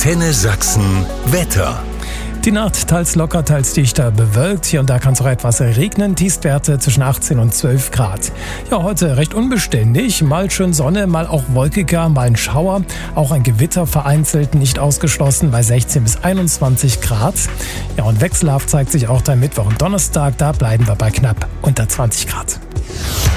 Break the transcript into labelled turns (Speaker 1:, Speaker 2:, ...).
Speaker 1: Antenne Sachsen Wetter.
Speaker 2: Die Nacht teils locker, teils dichter bewölkt. Hier und da kann es auch etwas regnen. Tiefstwerte zwischen 18 und 12 Grad. Ja, heute recht unbeständig. Mal schön Sonne, mal auch wolkiger, mal ein Schauer. Auch ein Gewitter vereinzelt nicht ausgeschlossen bei 16 bis 21 Grad. Ja, und wechselhaft zeigt sich auch der Mittwoch und Donnerstag. Da bleiben wir bei knapp unter 20 Grad.